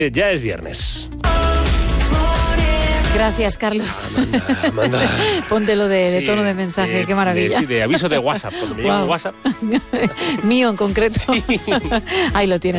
Ya es viernes. Gracias, Carlos. Amanda. Póntelo de tono de mensaje, qué maravilla. Sí, de aviso de WhatsApp, cuando me llega un WhatsApp. Mío en concreto. Sí. Ahí lo tienes.